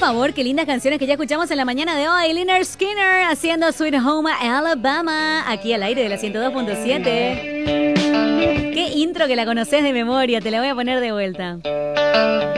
favor, qué lindas canciones que ya escuchamos en la mañana de hoy. Lynyrd Skynyrd haciendo Sweet Home Alabama, aquí al aire de la 102.7. Qué intro que la conoces de memoria, te la voy a poner de vuelta.